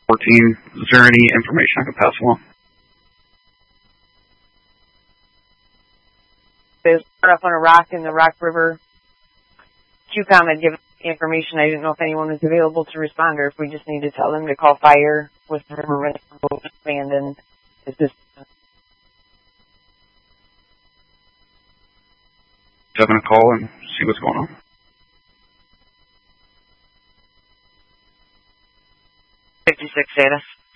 14. Is there any information I can pass along? There's up on a rock in the Rock River. QCOM had given information. I didn't know if anyone was available to respond or if we just need to tell them to call fire with the river abandoned. Is this 7 a call and see what's going on. 56 status.